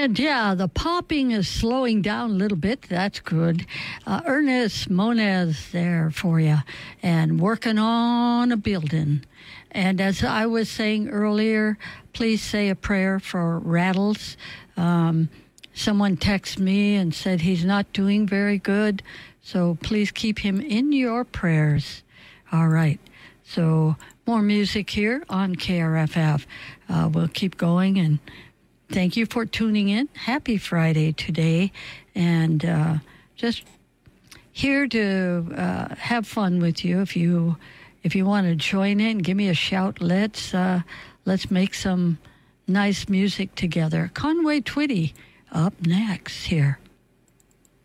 And yeah, the popping is slowing down a little bit. That's good. Ernest Moniz there for you and working on a building. And as I was saying earlier, please say a prayer for Rattles. Someone texted me and said he's not doing very good. So please keep him in your prayers. All right. So more music here on KRFF. We'll keep going, and thank you for tuning in. Happy Friday today, and just here to have fun with you. If you want to join in, give me a shout. Let's make some nice music together. Conway Twitty up next here.